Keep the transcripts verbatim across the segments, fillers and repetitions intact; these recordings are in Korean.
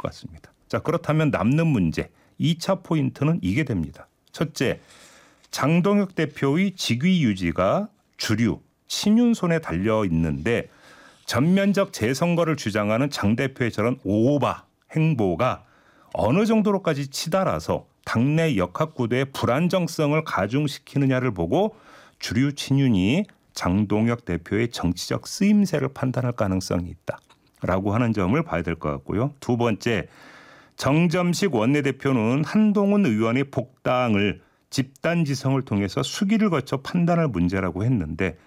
것 같습니다. 자, 그렇다면 남는 문제 이 차 포인트는 이게 됩니다. 첫째, 장동혁 대표의 직위 유지가 주류 친윤 손에 달려 있는데 전면적 재선거를 주장하는 장 대표의 저런 오바 행보가 어느 정도로까지 치달아서 당내 역학구도의 불안정성을 가중시키느냐를 보고 주류 친윤이 장동혁 대표의 정치적 쓰임새를 판단할 가능성이 있다라고 하는 점을 봐야 될 것 같고요. 두 번째, 정점식 원내대표는 한동훈 의원의 복당을 집단지성을 통해서 수기를 거쳐 판단할 문제라고 했는데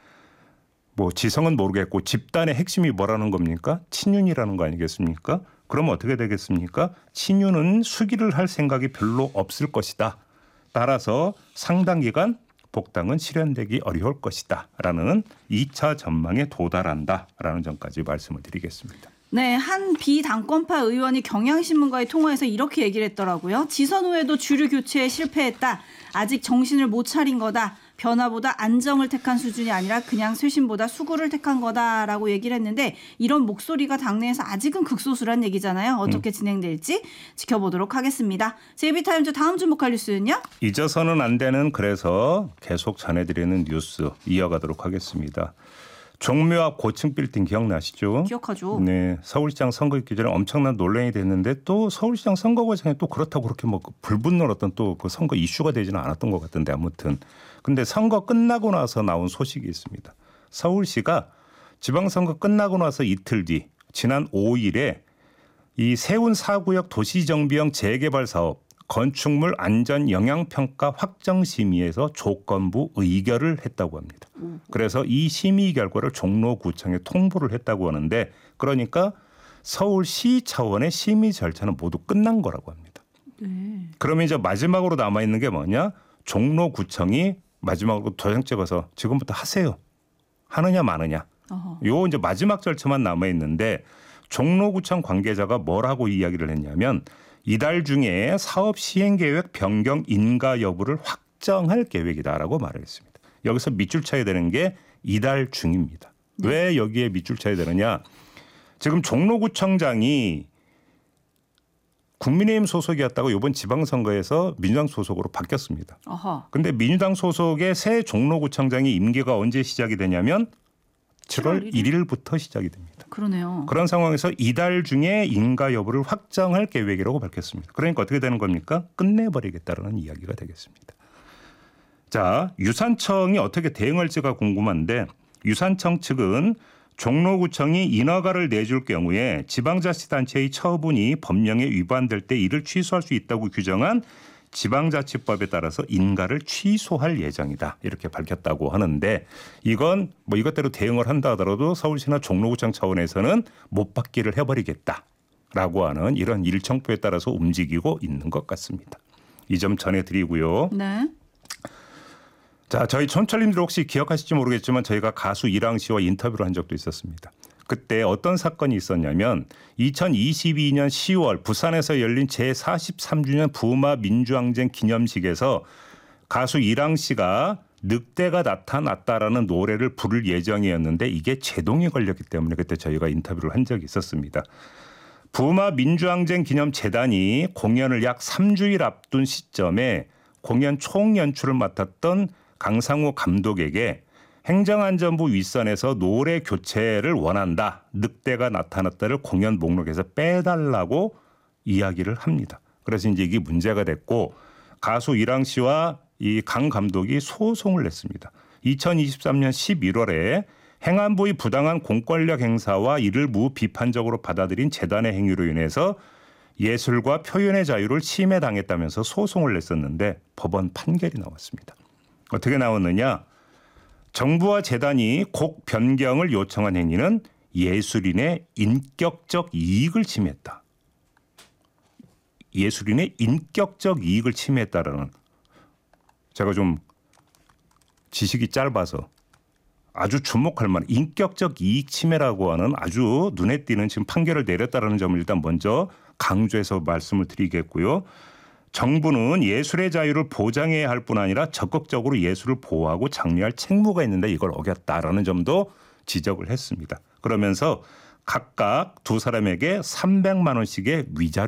뭐 지성은 모르겠고 집단의 핵심이 뭐라는 겁니까? 친윤이라는 거 아니겠습니까? 그럼 어떻게 되겠습니까? 친윤은 수기를 할 생각이 별로 없을 것이다. 따라서 상당 기간 복당은 실현되기 어려울 것이다. 라는 이 차 전망에 도달한다라는 점까지 말씀을 드리겠습니다. 네, 한 비당권파 의원이 경향신문과의 통화에서 이렇게 얘기를 했더라고요. 지선 후에도 주류 교체에 실패했다. 아직 정신을 못 차린 거다. 변화보다 안정을 택한 수준이 아니라 그냥 쇄신보다 수구를 택한 거다라고 얘기를 했는데 이런 목소리가 당내에서 아직은 극소수란 얘기잖아요. 어떻게 음. 진행될지 지켜보도록 하겠습니다. 제이비타임즈 다음 주목할 뉴스는요? 잊어서는 안 되는 그래서 계속 전해드리는 뉴스 이어가도록 하겠습니다. 종묘 앞 고층 빌딩 기억나시죠? 기억하죠. 네, 서울시장 선거 있기 전에 엄청난 논란이 됐는데 또 서울시장 선거 과정에 또 그렇다고 그렇게 뭐 불분노했던 또 그 선거 이슈가 되지는 않았던 것 같은데 아무튼 근데 선거 끝나고 나서 나온 소식이 있습니다. 서울시가 지방선거 끝나고 나서 이틀 뒤 지난 오일에 이 세운 사 구역 도시정비형 재개발 사업 건축물 안전 영향평가 확정 심의에서 조건부 의결을 했다고 합니다. 그래서 이 심의 결과를 종로구청에 통보를 했다고 하는데 그러니까 서울시 차원의 심의 절차는 모두 끝난 거라고 합니다. 네. 그러면 이제 마지막으로 남아있는 게 뭐냐? 종로구청이 마지막으로 도장 찍어서 지금부터 하세요. 하느냐 마느냐. 어허. 요 이제 마지막 절차만 남아있는데 종로구청 관계자가 뭐라고 이야기를 했냐면 이달 중에 사업 시행계획 변경 인가 여부를 확정할 계획이다라고 말을 했습니다. 여기서 밑줄 쳐야 되는 게 이달 중입니다. 네. 왜 여기에 밑줄 쳐야 되느냐. 지금 종로구청장이 국민의힘 소속이었다가 이번 지방선거에서 민주당 소속으로 바뀌었습니다. 그런데 민주당 소속의 새 종로구청장이 임기가 언제 시작이 되냐면 칠월 일일부터 시작이 됩니다. 그러네요. 그런 상황에서 이달 중에 인가 여부를 확정할 계획이라고 밝혔습니다. 그러니까 어떻게 되는 겁니까? 끝내버리겠다라는 이야기가 되겠습니다. 자, 유산청이 어떻게 대응할지가 궁금한데 유산청 측은 종로구청이 인허가를 내줄 경우에 지방자치단체의 처분이 법령에 위반될 때 이를 취소할 수 있다고 규정한 지방자치법에 따라서 인가를 취소할 예정이다. 이렇게 밝혔다고 하는데 이건 뭐 이것대로 대응을 한다 하더라도 서울시나 종로구청 차원에서는 못 받기를 해버리겠다라고 하는 이런 일정표에 따라서 움직이고 있는 것 같습니다. 이 점 전해드리고요. 네. 자, 저희 촌철님들 혹시 기억하실지 모르겠지만 저희가 가수 이랑 씨와 인터뷰를 한 적도 있었습니다. 그때 어떤 사건이 있었냐면 이천이십이년 시월 부산에서 열린 제사십삼 주년 부마 민주항쟁 기념식에서 가수 이랑 씨가 늑대가 나타났다라는 노래를 부를 예정이었는데 이게 제동이 걸렸기 때문에 그때 저희가 인터뷰를 한 적이 있었습니다. 부마 민주항쟁 기념재단이 공연을 약 삼 주일 앞둔 시점에 공연 총연출을 맡았던 강상우 감독에게 행정안전부 윗선에서 노래 교체를 원한다. 늑대가 나타났다를 공연 목록에서 빼달라고 이야기를 합니다. 그래서 이제 이게 문제가 됐고 가수 이랑 씨와 이 강 감독이 소송을 냈습니다. 이천이십삼년 십일월에 행안부의 부당한 공권력 행사와 이를 무비판적으로 받아들인 재단의 행위로 인해서 예술과 표현의 자유를 침해당했다면서 소송을 냈었는데 법원 판결이 나왔습니다. 어떻게 나왔느냐? 정부와 재단이 곡 변경을 요청한 행위는 예술인의 인격적 이익을 침해했다. 예술인의 인격적 이익을 침해했다라는 제가 좀 지식이 짧아서 아주 주목할 만한 인격적 이익 침해라고 하는 아주 눈에 띄는 지금 판결을 내렸다는 점을 일단 먼저 강조해서 말씀을 드리겠고요. 정부는 예술의 자유를 보장해야 할 뿐 아니라 적극적으로 예술을 보호하고 장려할 책무가 있는데 이걸 어겼다라는 점도 지적을 했습니다. 그러면서 각각 두 사람에게 삼백만 원씩의 위자료